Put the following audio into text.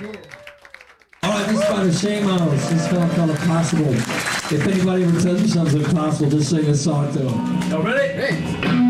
All right, this is by the Shamos. This song called Impossible. If anybody ever tells you something's impossible, just sing this song to them. Y'all ready? Hey.